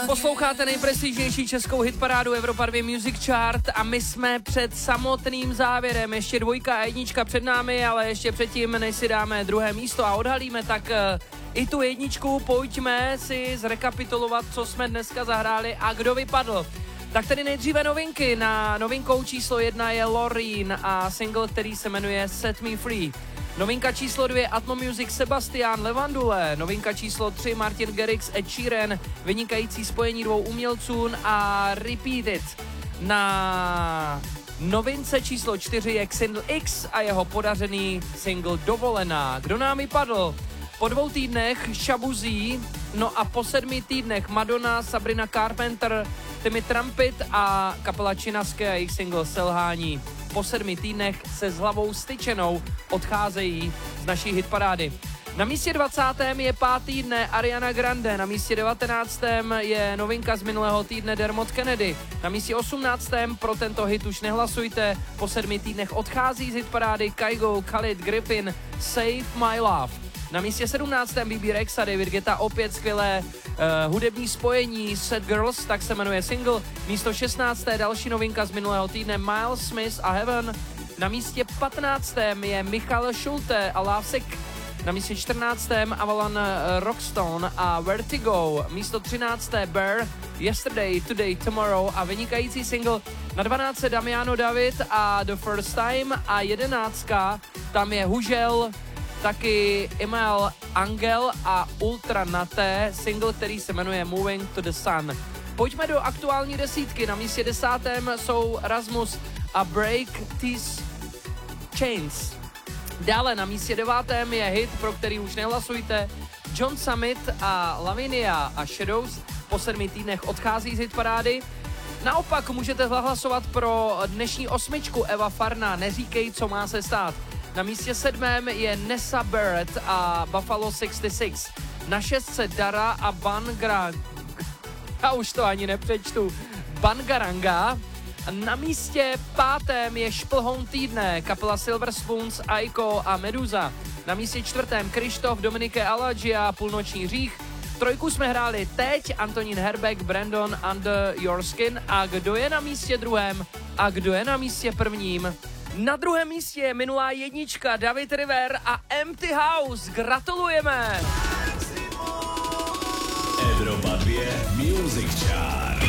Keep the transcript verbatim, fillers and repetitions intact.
Posloucháte nejprestižnější českou hitparádu Evropa dva Music Chart a my jsme před samotným závěrem. Ještě dvojka a jednička před námi, ale ještě předtím, než si dáme druhé místo a odhalíme, tak uh, i tu jedničku pojďme si zrekapitulovat, co jsme dneska zahráli a kdo vypadl. Tak tedy nejdříve novinky. Na novinkou číslo jedna je Loreen a single, který se jmenuje Set Me Free. Novinka číslo dvě Atmo Music Sebastian Levandule. Novinka číslo tři Martin Garrix Ed Sheeran. Vynikající spojení dvou umělců a Repeat It. Na novince číslo čtyři je Xindl X a jeho podařený single Dovolená. Kdo nám vypadl? Po dvou týdnech Shabu Z, no a po sedmi týdnech Madonna, Sabrina Carpenter, Timmy Trumpet a kapela Činaské a jejich single Selhání. Po sedmi týdnech se s hlavou styčenou odcházejí z naší hitparády. Na místě dvacátém je pátý dne Ariana Grande, na místě devatenáctém je novinka z minulého týdne Dermot Kennedy, na místě osmnáctém pro tento hit už nehlasujte, po sedmi týdnech odchází z hitparády Kygo, Khalid, Griffin, Save My Love. Na místě sedmnáctém B B Rex a David Guetta, opět skvělé uh, hudební spojení Sad Girls, tak se jmenuje single. Místo šestnácté další novinka z minulého týdne Miles Smith a Heaven. Na místě patnáctém je Michal Schulte a Lovesick. Na místě čtrnáctém Avalon Rockstone a Vertigo. Místo třinácté Bear, Yesterday, Today, Tomorrow a vynikající single. Na dvanácté Damiano David a The First Time a jedenáctka tam je Hužel, taky Emil Angel a Ultra Naté, single, který se jmenuje Moving to the Sun. Pojďme do aktuální desítky. Na místě desátém jsou Rasmus a Break These Chains. Dále na místě devátém je hit, pro který už nehlasujte, John Summit a Lavinia a Shadows. Po sedmi týdnech odchází z hitparády. Naopak můžete hlasovat pro dnešní osmičku Eva Farna, Neříkej, co má se stát. Na místě sedmém je Nessa Barrett a Buffalo šedesát šest. Na šestce Dara a Bangra... Já už to ani nepřečtu. Bangaranga. Na místě pátém je šplhoun týdne, kapela Silver Spoons, Aiko a Meduza. Na místě čtvrtém Krištof, Dominike Alagia, Půlnoční hřích. Trojku jsme hráli teď, Antonín Herbeck, Brandon Under Your Skin. A kdo je na místě druhém? A kdo je na místě prvním? Na druhém místě je minulá jednička David River a Empty House. Gratulujeme! Evropa dva Music Chart.